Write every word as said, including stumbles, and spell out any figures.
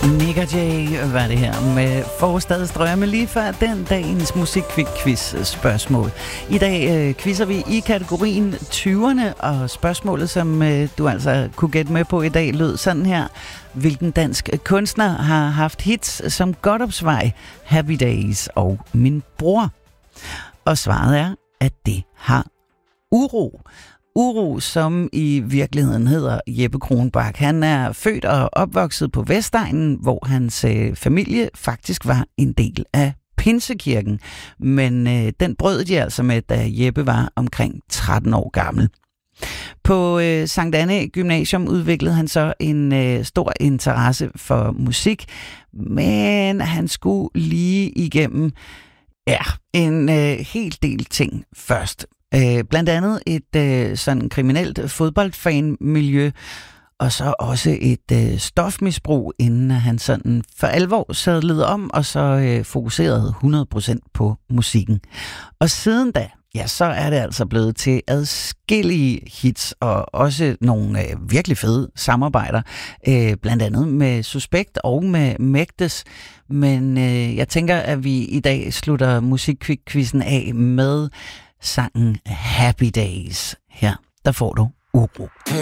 Nick og Jay var det her med Forstadets drømme lige før den dagens musikquiz spørgsmål. I dag øh, quizzer vi i kategorien tyverne, og spørgsmålet, som øh, du altså kunne gætte med på i dag, lød sådan her. Hvilken dansk kunstner har haft hits som Godopsvej, Happy Days og Min Bror? Og svaret er, at det har Uro. Uro, som i virkeligheden hedder Jeppe Kronbak. Han er født og opvokset på Vestegnen, hvor hans øh, familie faktisk var en del af Pinsekirken. Men øh, den brød de altså med, da Jeppe var omkring tretten år gammel. På øh, Sankt Anne Gymnasium udviklede han så en øh, stor interesse for musik, men han skulle lige igennem ja, en øh, hel del ting først. Øh, blandt andet et øh, sådan kriminelt fodboldfanmiljø, og så også et øh, stofmisbrug, inden han sådan for alvor sadlede om, og så øh, fokuserede hundrede procent på musikken. Og siden da, ja, så er det altså blevet til adskillige hits, og også nogle øh, virkelig fede samarbejder, øh, blandt andet med Suspekt og med Mægtes. Men øh, jeg tænker, at vi i dag slutter musikquizzen af med sangen Happy Days. Her, der får du Uro.